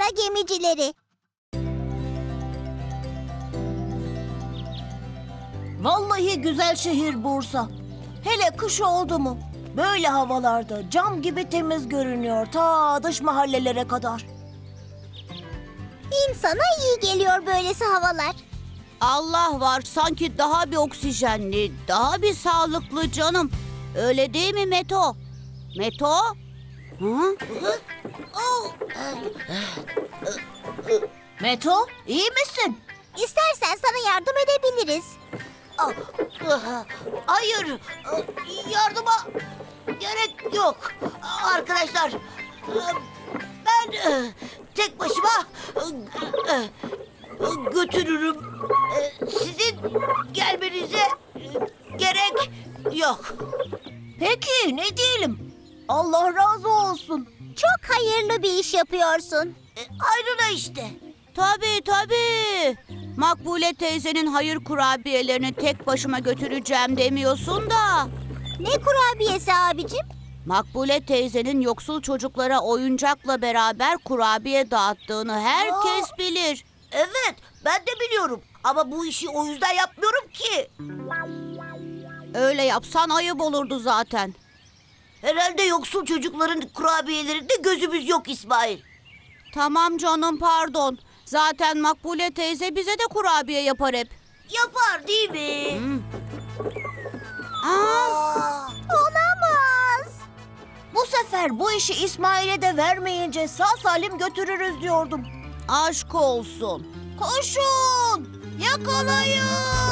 para gemicileri. Vallahi güzel şehir Bursa. Hele kış oldu mu? Böyle havalarda cam gibi temiz görünüyor ta dış mahallelere kadar. İnsana iyi geliyor böylesi havalar. Allah var, sanki daha bir oksijenli, daha bir sağlıklı canım. Öyle değil mi Meto? Meto? Hı? Meto, iyi misin? İstersen sana yardım edebiliriz. Hayır, yardıma gerek yok. Arkadaşlar, ben tek başıma götürürüm. Sizin gelmenize gerek yok. Peki, ne diyelim? Allah razı olsun. Çok hayırlı bir iş yapıyorsun. Ayrıla işte. Tabii. Makbule teyzenin hayır kurabiyelerini tek başıma götüreceğim demiyorsun da. Ne kurabiyesi abicim? Makbule teyzenin yoksul çocuklara oyuncakla beraber kurabiye dağıttığını herkes bilir. Evet, ben de biliyorum. Ama bu işi o yüzden yapmıyorum ki. Öyle yapsan ayıp olurdu zaten. Herhalde yoksul çocukların kurabiyelerinde gözümüz yok İsmail. Tamam canım, pardon. Zaten Makbule teyze bize de kurabiye yapar hep. Yapar değil mi? Aa, Olamaz. Bu sefer bu işi İsmail'e de vermeyince sağ salim götürürüz diyordum. aşk olsun. Koşun! Yakalayın!